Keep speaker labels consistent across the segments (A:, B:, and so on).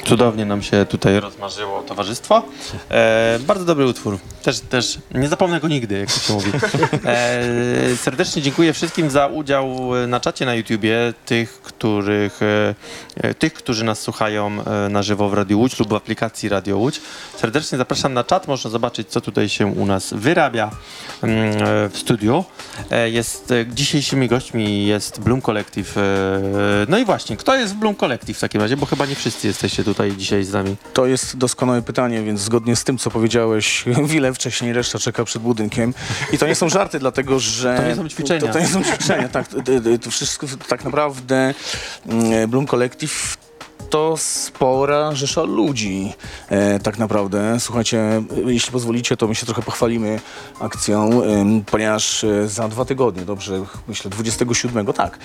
A: Cudownie nam się tutaj rozmarzyło towarzystwo. Bardzo dobry utwór. Też nie zapomnę go nigdy, jak to się mówi. Serdecznie dziękuję wszystkim za udział na czacie na YouTubie, tych, którzy nas słuchają na żywo w Radiu Łódź lub w aplikacji Radio Łódź. Serdecznie zapraszam na czat, można zobaczyć, co tutaj się u nas wyrabia w studiu. Dzisiejszymi gośćmi jest Bloom Collective. No i właśnie, kto jest w Bloom Collective w takim razie, bo chyba nie wszyscy jesteście tutaj dzisiaj z nami.
B: To jest doskonałe pytanie, więc zgodnie z tym, co powiedziałeś chwilę wcześniej, reszta czeka przed budynkiem. I to nie są żarty, dlatego że...
A: To nie są ćwiczenia.
B: To nie są ćwiczenia, tak. To wszystko tak naprawdę Bloom Collective to spora rzesza ludzi, tak naprawdę. Słuchajcie, jeśli pozwolicie, to my się trochę pochwalimy akcją, ponieważ za 2 tygodnie, dobrze, myślę 27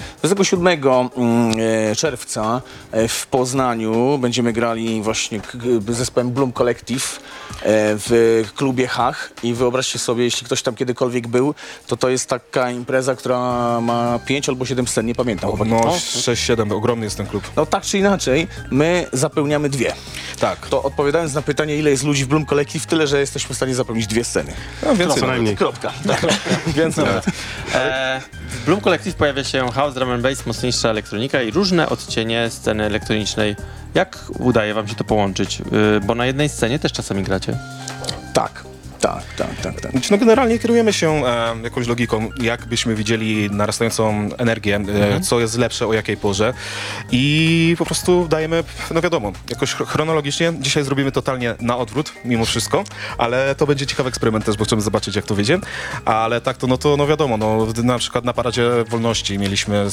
B: czerwca w Poznaniu będziemy grali właśnie zespołem Bloom Collective w klubie Hach i wyobraźcie sobie, jeśli ktoś tam kiedykolwiek był, to jest taka impreza, która ma 5 albo 7 scen, nie pamiętam.
C: No 6-7, ogromny jest ten klub.
B: No tak czy inaczej, my zapełniamy 2.
C: Tak.
B: To odpowiadając na pytanie, ile jest ludzi w Bloom Collective, tyle, że jesteśmy w stanie zapełnić 2 sceny.
C: No więcej
D: Co najmniej.
B: Kropka. Więcej nawet.
A: W Bloom Collective pojawia się house, drum and bass, mocniejsza elektronika i różne odcienie sceny elektronicznej. Jak udaje wam się to połączyć? Bo na jednej scenie też czasami gracie.
B: Tak.
C: No generalnie kierujemy się jakąś logiką, jak byśmy widzieli narastającą energię, co jest lepsze, o jakiej porze i po prostu dajemy, no wiadomo, jakoś chronologicznie. Dzisiaj zrobimy totalnie na odwrót, mimo wszystko, ale to będzie ciekawy eksperyment też, bo chcemy zobaczyć, jak to wyjdzie. Ale tak to, no wiadomo, no na przykład na Paradzie Wolności mieliśmy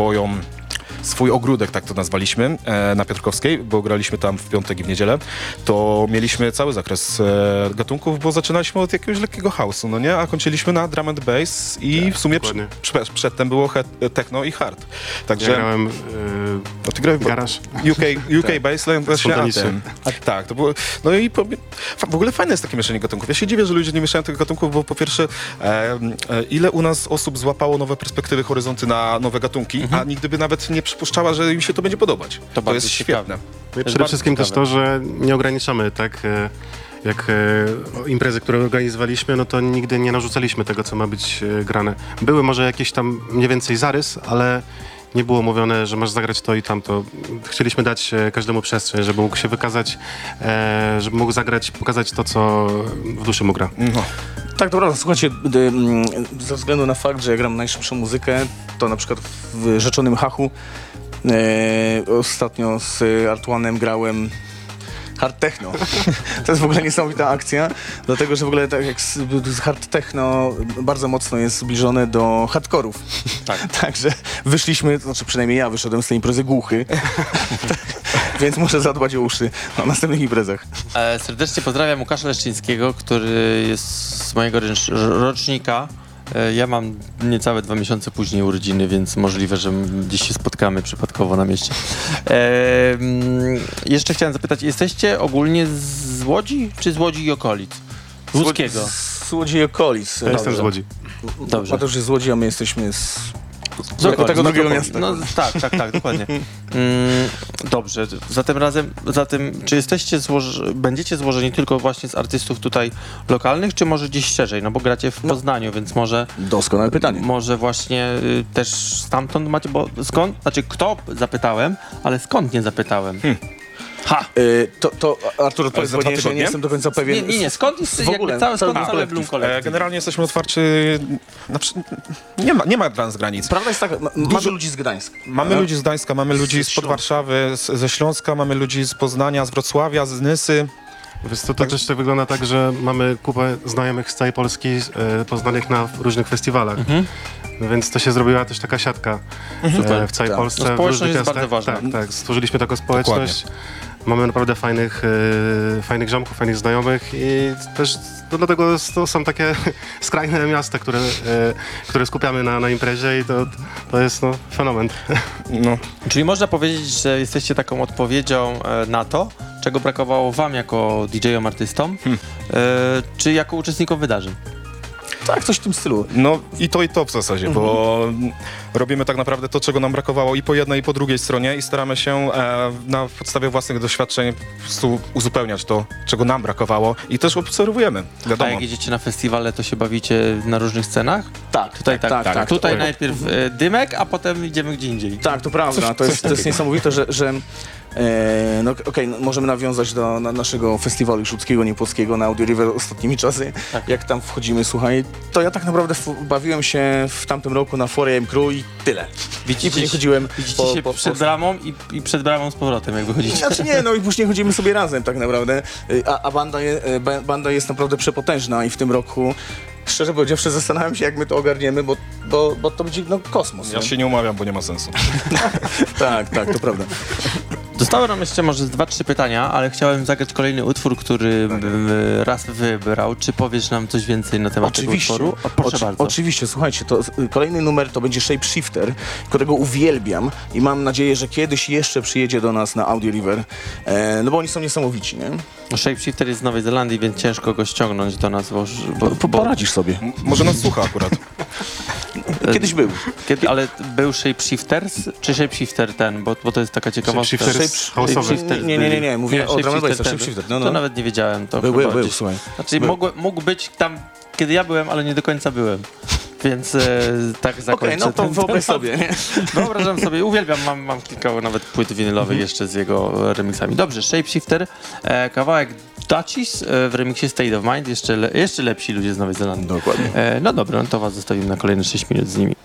C: swój ogródek, tak to nazwaliśmy, na Piotrkowskiej, bo graliśmy tam w piątek i w niedzielę, to mieliśmy cały zakres gatunków, bo zaczynaliśmy od jakiegoś lekkiego house'u, no nie? A kończyliśmy na drum and bass i w sumie przedtem było techno i hard. Także...
D: Ja grałem
C: ty grałeś
D: garaż.
C: UK Bassline, właśnie Anthem. Tak, to było... No i w ogóle fajne jest takie mieszanie gatunków. Ja się dziwię, że ludzie nie mieszają tych gatunków, bo po pierwsze, ile u nas osób złapało nowe perspektywy, horyzonty na nowe gatunki, a nigdy by nawet nie przypuszczała, że im się to będzie podobać. To jest świetne.
D: No i przede wszystkim też to, że nie ograniczamy, tak? Jak imprezy, które organizowaliśmy, no to nigdy nie narzucaliśmy tego, co ma być grane. Były może jakieś tam mniej więcej zarys, ale nie było mówione, że masz zagrać to i tamto. Chcieliśmy dać każdemu przestrzeń, żeby mógł się wykazać, żeby mógł zagrać, pokazać to, co w duszy mu gra.
C: No.
B: Tak, to prawda. Słuchajcie, ze względu na fakt, że ja gram najszybszą muzykę, to na przykład w rzeczonym Hachu ostatnio z Artuanem grałem hard techno. To jest w ogóle niesamowita akcja, dlatego że w ogóle tak jak z hard techno bardzo mocno jest zbliżone do hardkorów. Tak. Także wyszliśmy, to znaczy przynajmniej ja wyszedłem z tej imprezy głuchy, więc muszę zadbać o uszy na następnych imprezach.
A: Serdecznie pozdrawiam Łukasza Leszczyńskiego, który jest z mojego rocznika. Ja mam niecałe 2 miesiące później urodziny, więc możliwe, że gdzieś się spotkamy przypadkowo na mieście. Jeszcze chciałem zapytać, jesteście ogólnie z Łodzi, czy z Łodzi i okolic? Z Łódzkiego.
B: Z Łodzi i okolic.
D: Ja jestem z Łodzi.
A: Dobrze.
B: Mateusz jest z Łodzi, a my jesteśmy z
A: tego
B: drugiego miasta.
A: No, tak, dokładnie. Dobrze, zatem czy będziecie złożeni tylko właśnie z artystów tutaj lokalnych, czy może gdzieś szerzej? No bo gracie w Poznaniu, więc może...
B: Doskonałe pytanie.
A: Może właśnie też stamtąd macie, bo skąd? Znaczy kto zapytałem, ale skąd nie zapytałem?
B: To Artur odpowiedz,
C: za
B: bo
C: 2
B: nie
C: tygodnie?
B: jestem do końca pewien.
A: Nie, skąd jest
B: w ogóle,
A: całe Bloom Collective?
C: Generalnie jesteśmy otwarci, nie ma dla nas granic.
B: Prawda jest taka, mamy ludzi z Gdańska.
C: Mamy ludzi z Gdańska, mamy ludzi spod Warszawy, ze Śląska, mamy ludzi z Poznania, z Wrocławia, z Nysy.
D: Wiesz co, to też tak wygląda tak, że mamy kupę znajomych z całej Polski, poznanych na różnych festiwalach. Więc to się zrobiła też taka siatka w całej Polsce.
A: No,
D: w
A: społeczność
D: różnych
A: jest bardzo
D: miastach.
A: ważna.
D: Tak, stworzyliśmy taką społeczność. Mamy naprawdę fajnych ziomków, fajnych znajomych i też dlatego to są takie skrajne miasta, które skupiamy na imprezie i to jest fenomen.
C: No.
A: Czyli można powiedzieć, że jesteście taką odpowiedzią na to, czego brakowało wam jako DJ-om, artystom, czy jako uczestnikom wydarzeń?
B: Tak, coś w tym stylu.
C: No i to w zasadzie, bo robimy tak naprawdę to, czego nam brakowało i po jednej, i po drugiej stronie i staramy się na podstawie własnych doświadczeń po prostu uzupełniać to, czego nam brakowało i też obserwujemy,
A: A
C: wiadomo.
A: jak jedziecie na festiwale, to się bawicie na różnych scenach?
B: Tak,
A: Tutaj
B: tak.
A: Tutaj
B: Oj.
A: najpierw dymek, a potem idziemy gdzie indziej.
B: Tak, to prawda. To jest niesamowite, że no okej, no, możemy nawiązać do naszego festiwalu sztuckiego, niepłockiego na Audio River ostatnimi czasy.
A: Tak.
B: Jak tam wchodzimy, słuchaj, to ja tak naprawdę bawiłem się w tamtym roku na 4AM Crew i tyle. I później chodziłem
A: Widzicie się przed bramą i przed bramą z powrotem, jak wychodzicie.
B: Znaczy nie, no i później chodzimy sobie razem tak naprawdę, a banda jest naprawdę przepotężna i w tym roku, szczerze powiedziawszy, zastanawiam się, jak my to ogarniemy, bo to będzie no, kosmos.
C: Ja
B: nie?
C: się nie umawiam, bo nie ma sensu.
B: Tak, to prawda.
A: Zostały nam jeszcze może 2-3 pytania, ale chciałem zagrać kolejny utwór, który bym raz wybrał. Czy powiesz nam coś więcej na temat
B: Oczywiście.
A: tego utworu? O, proszę bardzo.
B: Oczywiście, słuchajcie, kolejny numer to będzie Shapeshifter, którego uwielbiam i mam nadzieję, że kiedyś jeszcze przyjedzie do nas na Audio River, no bo oni są niesamowici, nie?
A: Shapeshifter jest z Nowej Zelandii, więc ciężko go ściągnąć do nas, bo
B: Poradzisz sobie.
C: Może nas słucha akurat.
B: Kiedyś był.
A: ale był Shapeshifters, czy Shapeshifter ten, bo to jest taka ciekawostka.
D: Shapeshifters house'owy.
B: Nie, mówię o drum and bass,
A: ten.
B: Shapeshifter.
A: To nawet nie wiedziałem. To
B: Był,
A: chyba gdzieś-
B: słuchaj.
A: Znaczy
B: Był.
A: mógł być tam, kiedy ja byłem, ale nie do końca byłem. Więc tak zakończę.
B: Okej, no to
A: ten
B: wyobraź
A: temat.
B: sobie, nie?
A: Wyobrażam sobie, uwielbiam, mam kilka nawet płyt winylowych jeszcze z jego remixami. Dobrze, Shapeshifter, kawałek Duchess w remixie State of Mind, jeszcze lepsi ludzie z Nowej Zelandii.
B: Dokładnie.
A: No dobra, no to was zostawimy na kolejne 6 minut z nimi.